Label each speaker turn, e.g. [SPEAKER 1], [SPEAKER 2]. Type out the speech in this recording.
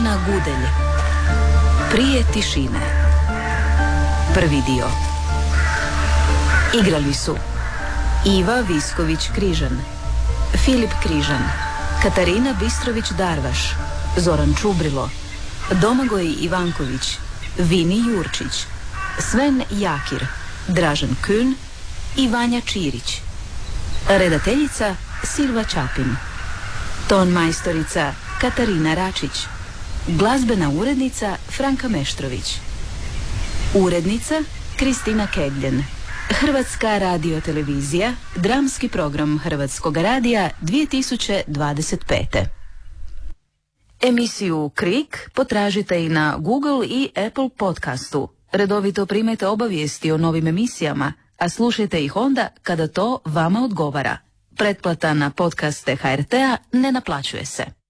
[SPEAKER 1] Ivana Gudelj. Prije tišine. Prvi dio. Igrali su Iva Visković-Križan, Filip Križan, Katarina Bistrović-Darvaš, Zoran Čubrilo, Domagoj Ivanković, Vini Jurčić, Sven Jakir, Dražen Kün i Vanja Čirić. Redateljica Silva Čapin. Ton majstorica Katarina Račić. Glazbena urednica Franka Meštrović. Urednica Kristina Kegljen. Hrvatska radiotelevizija, dramski program Hrvatskog radija 2025. Emisiju Krik potražite i na Google i Apple podcastu. Redovito primajte obavijesti o novim emisijama, a slušajte ih onda kada to vama odgovara. Pretplata na podcaste HRT-a ne naplaćuje se.